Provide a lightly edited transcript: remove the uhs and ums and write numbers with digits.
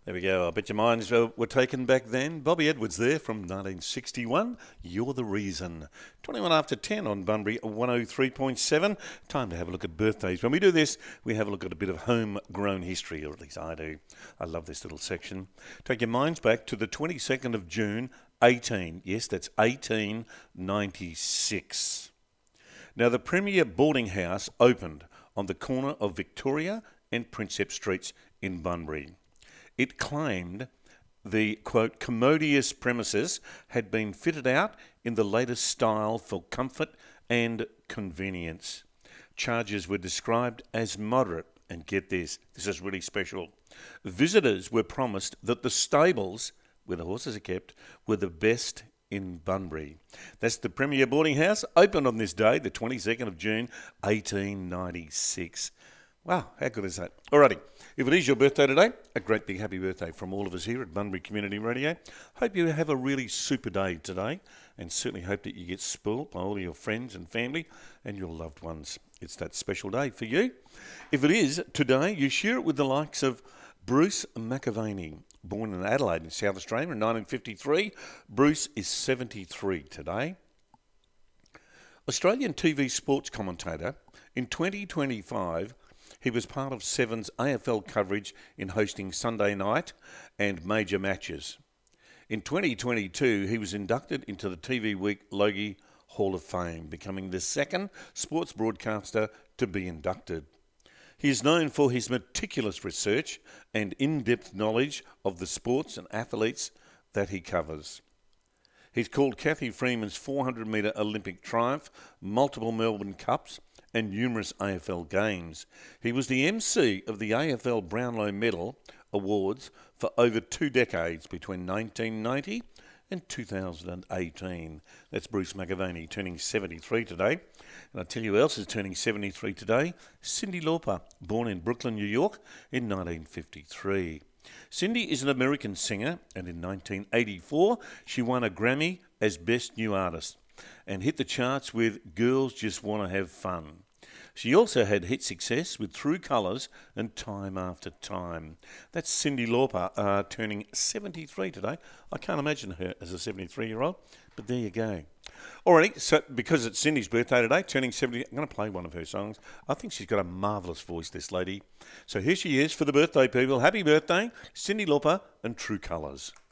There we go. I bet your minds were taken back then. Bobby Edwards there from 1961. You're the reason. 21 after 10 on Bunbury 103.7. Time to have a look at birthdays. When we do this, we have a look at a bit of homegrown history, or at least I do. I love this little section. Take your minds back to the 22nd of June, 18. Yes, that's 1896. Now, the Premier Boarding House opened on the corner of Victoria and Princeps Streets in Bunbury. It claimed the, quote, commodious premises had been fitted out in the latest style for comfort and convenience. Charges were described as moderate, and get this is really special. Visitors were promised that the stables, where the horses are kept, were the best in Bunbury. That's the Premier Boarding House, opened on this day, the 22nd of June, 1896. Wow, how good is that? Alrighty, if it is your birthday today, a great big happy birthday from all of us here at Bunbury Community Radio. Hope you have a really super day today, and certainly hope that you get spoiled by all of your friends and family and your loved ones. It's that special day for you. If it is today, you share it with the likes of Bruce McAvaney, born in Adelaide in South Australia in 1953. Bruce is 73 today. Australian TV sports commentator. In 2025, he was part of Seven's AFL coverage in hosting Sunday night and major matches. In 2022, he was inducted into the TV Week Logie Hall of Fame, becoming the second sports broadcaster to be inducted. He is known for his meticulous research and in-depth knowledge of the sports and athletes that he covers. He's called Cathy Freeman's 400-metre Olympic triumph, multiple Melbourne Cups, and numerous AFL games. He was the MC of the AFL Brownlow Medal Awards for over 2 decades, between 1990 and 2018. That's Bruce McAvaney, turning 73 today. And I'll tell you who else is turning 73 today. Cyndi Lauper, born in Brooklyn, New York in 1953. Cyndi is an American singer, and in 1984 she won a Grammy as Best New Artist and hit the charts with Girls Just Want to Have Fun. She also had hit success with Through Colours and Time After Time. That's Cyndi Lauper, turning 73 today. I can't imagine her as a 73-year-old, but there you go. Alrighty, so because it's Cyndi's birthday today, turning 70, I'm going to play one of her songs. I think she's got a marvellous voice, this lady. So here she is for the birthday people. Happy birthday, Cyndi Lauper and True Colours.